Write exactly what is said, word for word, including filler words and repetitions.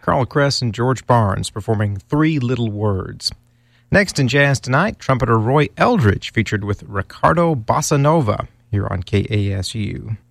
Carl Kress and George Barnes performing Three Little Words. Next in Jazz Tonight, trumpeter Roy Eldridge featured with Ricardo Bossa Nova here on K A S U.